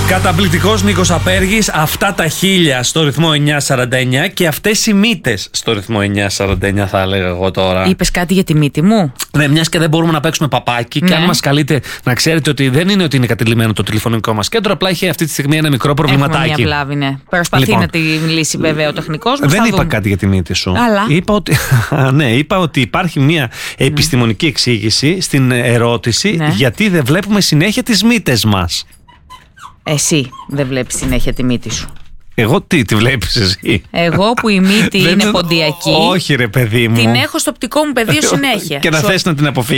Καταπληκτικός Νίκος Απέργης, αυτά τα 1000 στο ρυθμό 949 και αυτές οι μύτες στο ρυθμό 949 θα έλεγα εγώ τώρα. Είπες κάτι για τη μύτη μου? Ναι, μιας και δεν μπορούμε να παίξουμε παπάκι, και αν μας καλείτε να ξέρετε ότι δεν είναι ότι είναι κατηλημμένο το τηλεφωνικό μας κέντρο, απλά είχε αυτή τη στιγμή ένα μικρό προβληματάκι. Έχουμε μια βλάβη, ναι. Προσπαθεί Λοιπόν, να τη λύσει βέβαια ο τεχνικός μας. Δεν είπα κάτι για τη μύτη σου. Αλλά. Είπα ότι υπάρχει μια επιστημονική εξήγηση στην ερώτηση γιατί δεν βλέπουμε συνέχεια τις μύτες μας. Εσύ δεν βλέπεις συνέχεια τη μύτη σου. Εγώ τι βλέπεις εσύ? Εγώ που η μύτη είναι ποντιακή. Όχι ρε παιδί μου. Την έχω στο οπτικό μου πεδίο συνέχεια. Και να θες να την αποφύγεις.